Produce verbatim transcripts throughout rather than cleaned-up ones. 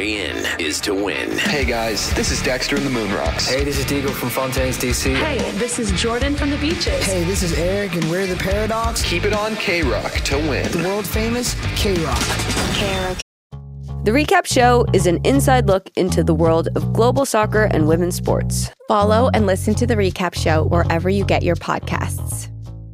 way in is to win. Hey guys, this is Dexter in the Moon Rocks. Hey, this is Diego from Fontaines, D C. Hey, this is Jordan from the Beaches. Hey, this is Eric and we're the Paradox. Keep it on K-Rock to win. The world famous K-Rock. K-Rock. The Recap Show is an inside look into the world of global soccer and women's sports. Follow and listen to The Recap Show wherever you get your podcasts.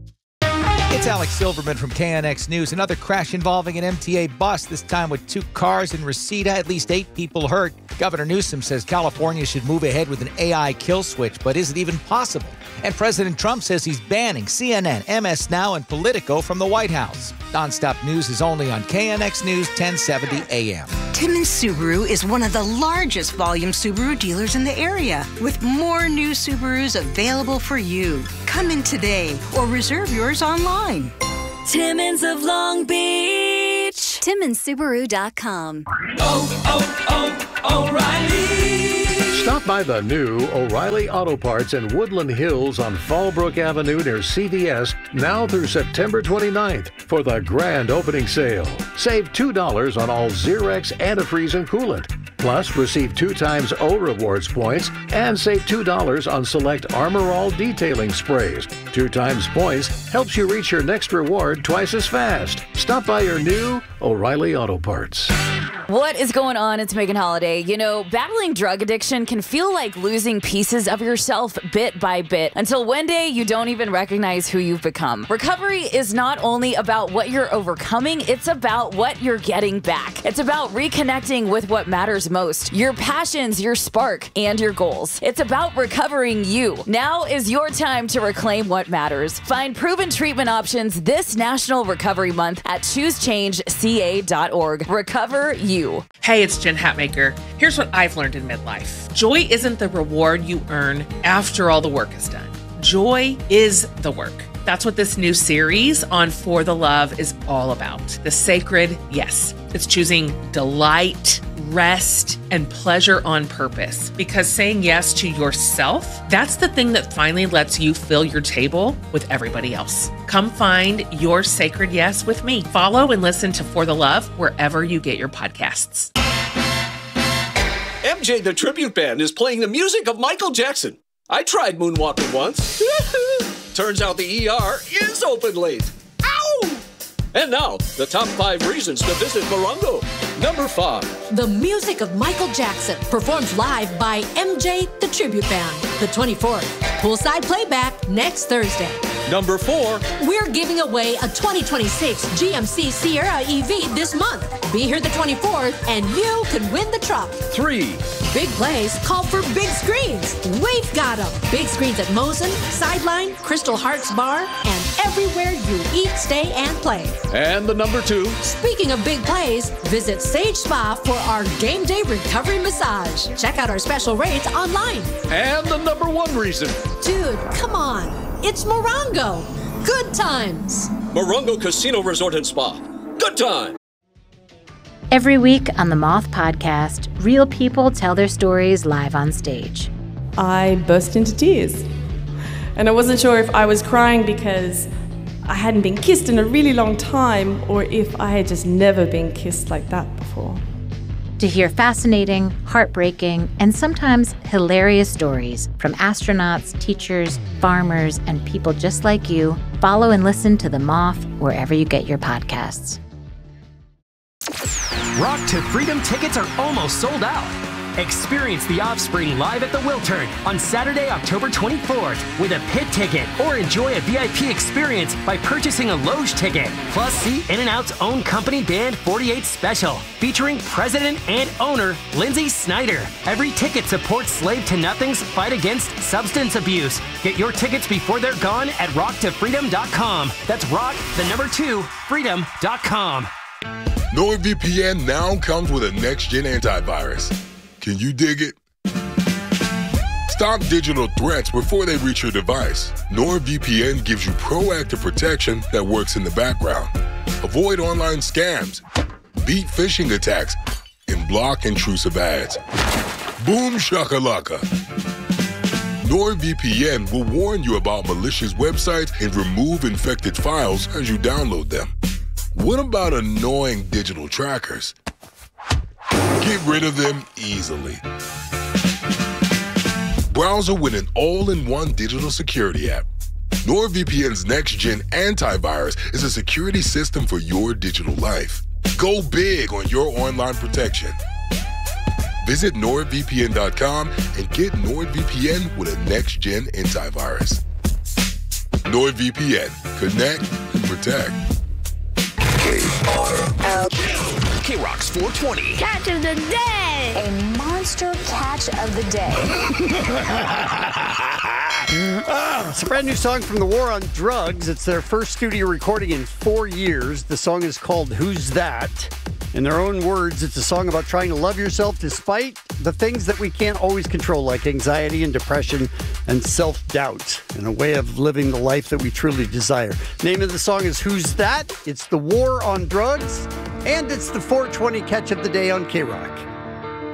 It's Alex Silverman from K N X News. Another crash involving an M T A bus, this time with two cars in Reseda. At least eight people hurt. Governor Newsom says California should move ahead with an A I kill switch, but is it even possible? And President Trump says he's banning C N N, M S Now, and Politico from the White House. Nonstop News is only on K N X News, ten seventy A M. Timmins Subaru is one of the largest volume Subaru dealers in the area, with more new Subarus available for you. Come in today or reserve yours online. Timmins of Long Beach. Timmins Subaru dot com. Oh, oh, oh, O'Reilly. Stop by the new O'Reilly Auto Parts in Woodland Hills on Fallbrook Avenue near C V S now through September twenty-ninth for the grand opening sale. Save two dollars on all Xerox antifreeze and coolant. Plus, receive two times O Rewards points and save two dollars on select Armor All detailing sprays. Two times points helps you reach your next reward twice as fast. Stop by your new O'Reilly Auto Parts. What is going on? It's Megan Holiday. You know, battling drug addiction can feel like losing pieces of yourself bit by bit until one day you don't even recognize who you've become. Recovery is not only about what you're overcoming, it's about what you're getting back. It's about reconnecting with what matters most, your passions, your spark, and your goals. It's about recovering you. Now is your time to reclaim what matters. Find proven treatment options this National Recovery Month at choose change C A dot org. Recover you. Hey, it's Jen Hatmaker. Here's what I've learned in midlife. Joy isn't the reward you earn after all the work is done. Joy is the work. That's what this new series on For the Love is all about. The sacred yes. It's choosing delight, rest, and pleasure on purpose. Because saying yes to yourself, that's the thing that finally lets you fill your table with everybody else. Come find your sacred yes with me. Follow and listen to For the Love wherever you get your podcasts. M J the Tribute Band is playing the music of Michael Jackson. I tried moonwalking once. Turns out the E R is open late. Ow! And now, the top five reasons to visit Morongo. Number five. The music of Michael Jackson, performed live by M J the Tribute Band, the twenty-fourth. Poolside playback next Thursday. Number four. We're giving away a twenty twenty-six G M C Sierra E V this month. Be here the twenty-fourth and you can win the truck. Three. Big plays call for big screens. We've got them. Big screens at Mosen, Sideline, Crystal Hearts Bar, and everywhere you eat, stay, and play. And the number two. Speaking of big plays, visit Sage Spa for our game day recovery massage. Check out our special rates online. And the number one reason. Dude, come on. It's Morongo. Good times. Morongo Casino Resort and Spa. Good time. Every week on the Moth Podcast, real people tell their stories live on stage. I burst into tears. And I wasn't sure if I was crying because I hadn't been kissed in a really long time or if I had just never been kissed like that before. To hear fascinating, heartbreaking, and sometimes hilarious stories from astronauts, teachers, farmers, and people just like you, follow and listen to The Moth wherever you get your podcasts. Rock to Freedom tickets are almost sold out. Experience The Offspring live at the Wiltern on Saturday, October twenty-fourth with a pit ticket, or enjoy a V I P experience by purchasing a Loge ticket. Plus, see In-N-Out's own company band forty-eight Special, featuring president and owner Lindsay Snyder. Every ticket supports Slave to Nothing's fight against substance abuse. Get your tickets before they're gone at rock to freedom dot com. That's rock, the number two, freedom dot com. NordVPN now comes with a next-gen antivirus. Can you dig it? Stop digital threats before they reach your device. NordVPN gives you proactive protection that works in the background. Avoid online scams, beat phishing attacks, and block intrusive ads. Boom shakalaka. NordVPN will warn you about malicious websites and remove infected files as you download them. What about annoying digital trackers? Get rid of them easily. Browser with an all-in-one digital security app. NordVPN's next-gen antivirus is a security system for your digital life. Go big on your online protection. Visit nord v p n dot com and get NordVPN with a next-gen antivirus. NordVPN. Connect and protect. K-Rock's four twenty. Catch of the day. A monster catch of the day. ah, it's a brand new song from The War on Drugs. It's their first studio recording in four years. The song is called Who's That? In their own words, it's a song about trying to love yourself despite the things that we can't always control, like anxiety and depression and self-doubt, and a way of living the life that we truly desire. Name of the song is Who's That? It's The War on Drugs, and it's the four twenty catch of the day on K-Rock.